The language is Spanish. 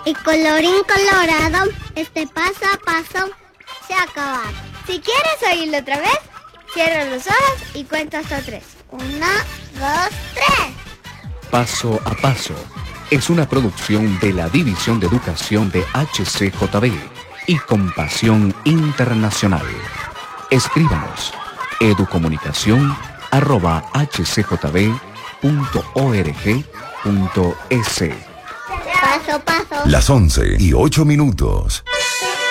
Y colorín colorado, este paso a paso se ha acabado. Si quieres oírlo otra vez, cierra los ojos y cuenta hasta 3. 1, 2, 3. Paso a paso es una producción de la División de Educación de HCJB y Compasión Internacional. Escríbanos educomunicacion@hcjb.org.es. Paso a paso. Las 11:08.